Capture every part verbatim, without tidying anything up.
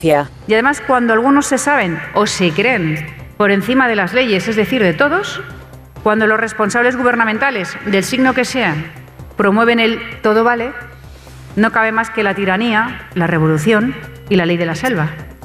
Y además, cuando algunos se saben o se creen por encima de las leyes, es decir, de todos, cuando los responsables gubernamentales, del signo que sean, promueven el todo vale, no cabe más que la tiranía, la revolución y la ley de la selva.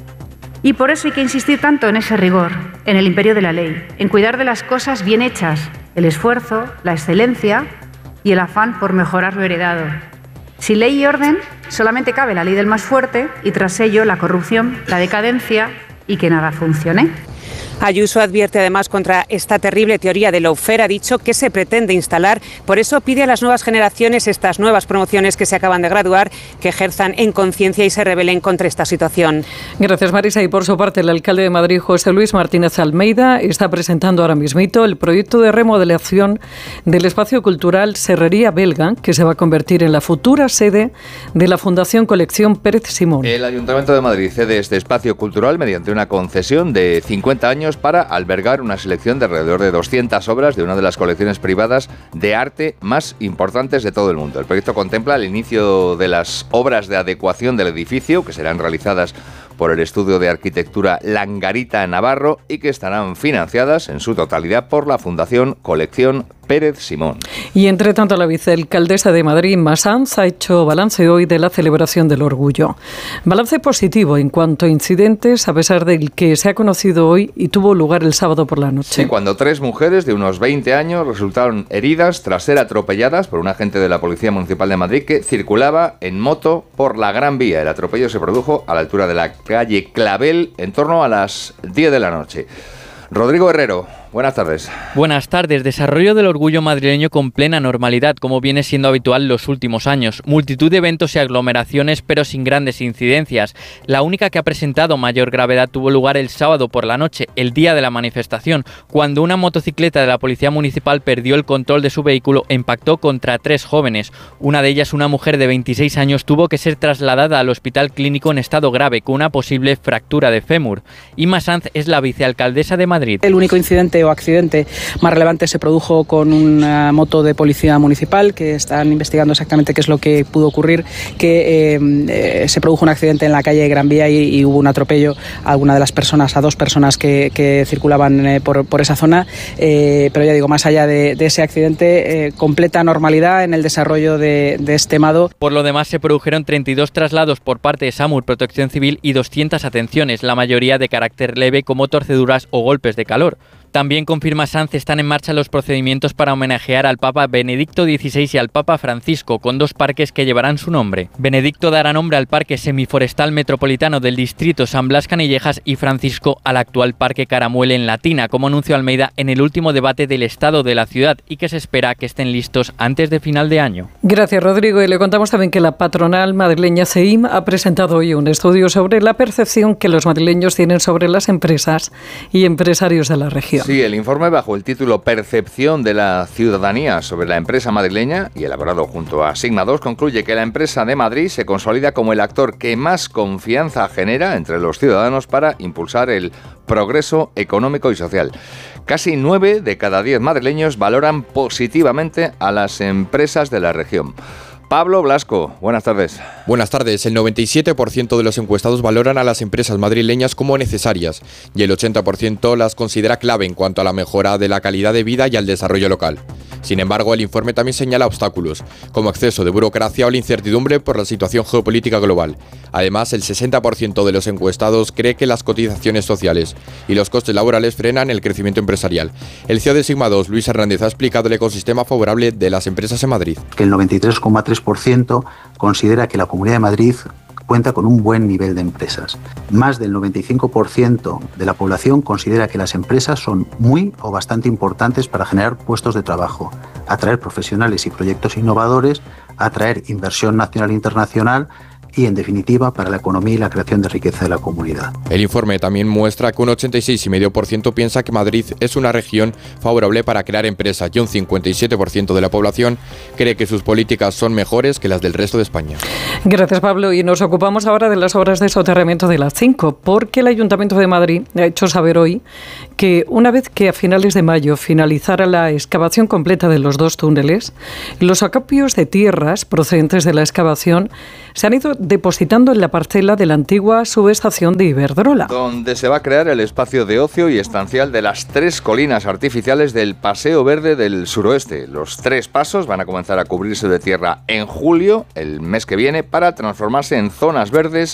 Y por eso hay que insistir tanto en ese rigor, en el imperio de la ley, en cuidar de las cosas bien hechas, el esfuerzo, la excelencia y el afán por mejorar lo heredado. Sin ley y orden, solamente cabe la ley del más fuerte y tras ello la corrupción, la decadencia y que nada funcione. Ayuso advierte además contra esta terrible teoría de lawfare, ha dicho que se pretende instalar, por eso pide a las nuevas generaciones, estas nuevas promociones que se acaban de graduar, que ejerzan en conciencia y se rebelen contra esta situación. Gracias, Marisa. Y por su parte, el alcalde de Madrid, José Luis Martínez Almeida, está presentando ahora mismito el proyecto de remodelación del espacio cultural Serrería Belga, que se va a convertir en la futura sede de la Fundación Colección Pérez Simón. El Ayuntamiento de Madrid cede este espacio cultural mediante una concesión de cincuenta años para albergar una selección de alrededor de doscientas obras de una de las colecciones privadas de arte más importantes de todo el mundo. El proyecto contempla el inicio de las obras de adecuación del edificio, que serán realizadas por el estudio de arquitectura Langarita Navarro y que estarán financiadas en su totalidad por la Fundación Colección Pérez Simón. Y entre tanto, la vicealcaldesa de Madrid, Inma Sanz, ha hecho balance hoy de la celebración del orgullo. Balance positivo en cuanto a incidentes, a pesar del que se ha conocido hoy y tuvo lugar el sábado por la noche. Sí, cuando tres mujeres de unos veinte años resultaron heridas tras ser atropelladas por un agente de la Policía Municipal de Madrid que circulaba en moto por la Gran Vía. El atropello se produjo a la altura de la calle Clavel en torno a las diez de la noche. Rodrigo Herrero, buenas tardes. Buenas tardes. Desarrollo del orgullo madrileño con plena normalidad, como viene siendo habitual los últimos años. Multitud de eventos y aglomeraciones, pero sin grandes incidencias. La única que ha presentado mayor gravedad tuvo lugar el sábado por la noche, el día de la manifestación, cuando una motocicleta de la Policía Municipal perdió el control de su vehículo e impactó contra tres jóvenes. Una de ellas, una mujer de veintiséis años, tuvo que ser trasladada al hospital clínico en estado grave, con una posible fractura de fémur. Inma Sanz es la vicealcaldesa de Madrid. El único incidente o accidente más relevante se produjo con una moto de policía municipal, que están investigando exactamente qué es lo que pudo ocurrir, que eh, eh, se produjo un accidente en la calle Gran Vía y, y hubo un atropello a alguna de las personas, a dos personas que, que circulaban eh, por, por esa zona, eh, pero ya digo, más allá de, de ese accidente, eh, completa normalidad en el desarrollo de, de este MADO. Por lo demás, se produjeron treinta y dos traslados por parte de SAMUR, Protección Civil, y doscientas atenciones, la mayoría de carácter leve, como torceduras o golpes de calor. También, confirma Sanz, están en marcha los procedimientos para homenajear al Papa Benedicto dieciséis y al Papa Francisco, con dos parques que llevarán su nombre. Benedicto dará nombre al Parque Semiforestal Metropolitano del Distrito San Blas Canillejas y Francisco al actual Parque Caramuel en Latina, como anunció Almeida en el último debate del estado de la ciudad y que se espera que estén listos antes de final de año. Gracias, Rodrigo. Y le contamos también que la patronal madrileña C E I M ha presentado hoy un estudio sobre la percepción que los madrileños tienen sobre las empresas y empresarios de la región. Sí, el informe bajo el título Percepción de la ciudadanía sobre la empresa madrileña y elaborado junto a Sigma dos concluye que la empresa de Madrid se consolida como el actor que más confianza genera entre los ciudadanos para impulsar el progreso económico y social. Casi nueve de cada diez madrileños valoran positivamente a las empresas de la región. Pablo Blasco, buenas tardes. Buenas tardes. El noventa y siete por ciento de los encuestados valoran a las empresas madrileñas como necesarias y el ochenta por ciento las considera clave en cuanto a la mejora de la calidad de vida y al desarrollo local. Sin embargo, el informe también señala obstáculos, como exceso de burocracia o la incertidumbre por la situación geopolítica global. Además, el sesenta por ciento de los encuestados cree que las cotizaciones sociales y los costes laborales frenan el crecimiento empresarial. El C E O de Sigma dos, Luis Hernández, ha explicado el ecosistema favorable de las empresas en Madrid. Que el noventa y tres coma tres por ciento considera que la Comunidad de Madrid cuenta con un buen nivel de empresas. Más del noventa y cinco por ciento de la población considera que las empresas son muy o bastante importantes para generar puestos de trabajo, atraer profesionales y proyectos innovadores, atraer inversión nacional e internacional y, en definitiva, para la economía y la creación de riqueza de la comunidad. El informe también muestra que un ochenta y seis coma cinco por ciento piensa que Madrid es una región favorable para crear empresas y un cincuenta y siete por ciento de la población cree que sus políticas son mejores que las del resto de España. Gracias, Pablo. Y nos ocupamos ahora de las obras de soterramiento de la cinco, porque el Ayuntamiento de Madrid ha hecho saber hoy que una vez que a finales de mayo finalizara la excavación completa de los dos túneles, los acopios de tierras procedentes de la excavación se han ido depositando en la parcela de la antigua subestación de Iberdrola, donde se va a crear el espacio de ocio y estancial de las tres colinas artificiales del Paseo Verde del Suroeste. Los tres pasos van a comenzar a cubrirse de tierra en julio, el mes que viene, para transformarse en zonas verdes